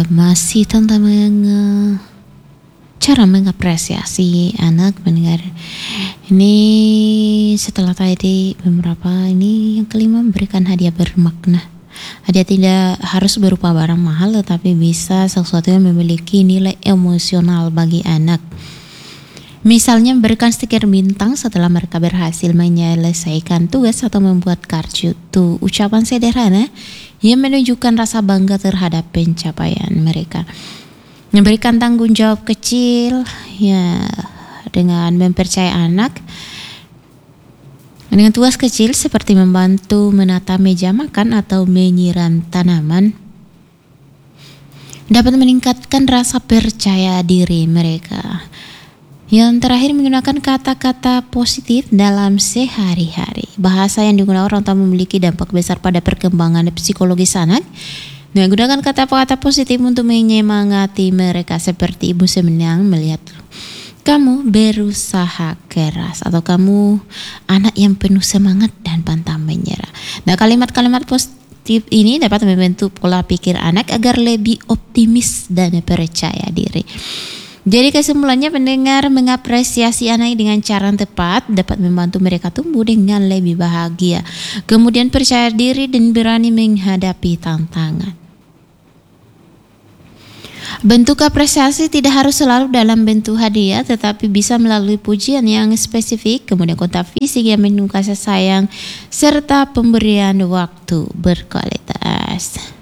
masih tentang cara mengapresiasi anak mendengar ini. Setelah tadi beberapa, ini yang kelima, memberikan hadiah bermakna. Hadiah tidak harus berupa barang mahal, tetapi bisa sesuatu yang memiliki nilai emosional bagi anak. Misalnya memberikan stiker bintang setelah mereka berhasil menyelesaikan tugas atau membuat kartu. Ucapan sederhana yang menunjukkan rasa bangga terhadap pencapaian mereka. Memberikan tanggung jawab kecil ya, dengan mempercayai anak dengan tugas kecil seperti membantu menata meja makan atau menyiram tanaman dapat meningkatkan rasa percaya diri mereka. Yang terakhir, menggunakan kata-kata positif dalam sehari-hari. Bahasa yang digunakan orang tua memiliki dampak besar pada perkembangan psikologis anak. Menggunakan kata-kata positif untuk menyemangati mereka, seperti ibu senang melihat kamu berusaha keras, atau kamu anak yang penuh semangat dan pantang menyerah. Nah, kalimat-kalimat positif ini dapat membentuk pola pikir anak agar lebih optimis dan percaya diri. Jadi kesimpulannya, pendengar, mengapresiasi anak dengan cara yang tepat dapat membantu mereka tumbuh dengan lebih bahagia, kemudian percaya diri dan berani menghadapi tantangan. Bentuk apresiasi tidak harus selalu dalam bentuk hadiah, tetapi bisa melalui pujian yang spesifik, kemudian kontak fisik yang menunjukkan kasih sayang, serta pemberian waktu berkualitas.